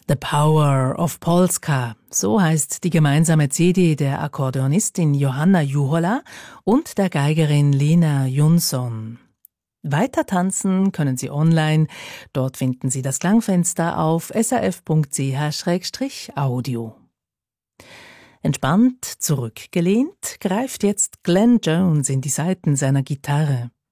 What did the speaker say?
The Power of Polska, so heißt die gemeinsame CD der Akkordeonistin Johanna Juhola und der Geigerin Lena Jonsson. Weiter tanzen können Sie online. Dort finden Sie das Klangfenster auf srf.ch/audio. Entspannt zurückgelehnt greift jetzt Glenn Jones in die Saiten seiner Gitarre.